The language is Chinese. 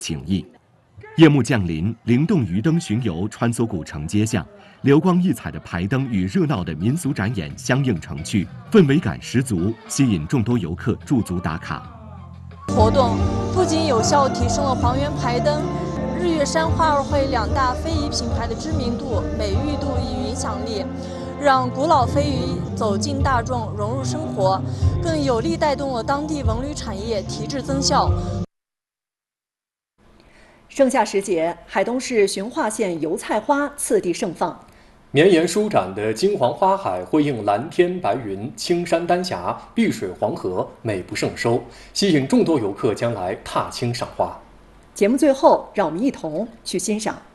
情谊。夜幕降临，灵动鱼灯巡游穿梭古城街巷，流光溢彩的排灯与热闹的民俗展演相映成趣，氛围感十足，吸引众多游客驻足打卡。 活动不仅有效提升了黄源排灯、日月山花儿会两大非遗品牌的知名度、美誉度与影响力，让古老非遗走进大众、融入生活，更有力带动了当地文旅产业提质增效。 盛夏时节，海东市循化县油菜花次第盛放。 绵延舒展的金黄花海辉映蓝天白云、青山丹霞、碧水黄河，美不胜收，吸引众多游客将来踏青赏花。 节目最后，让我们一同去欣赏。